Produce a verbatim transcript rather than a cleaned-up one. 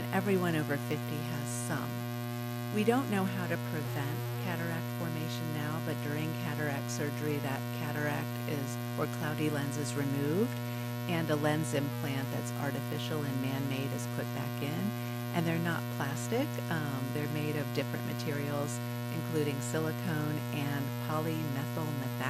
everyone over fifty has some. We don't know how to prevent cataract formation now, but during cataract surgery, that cataract is or cloudy lens is removed, and a lens implant that's artificial and man-made is put back in. And they're not plastic. Um, they're made of different materials, including silicone and polymethyl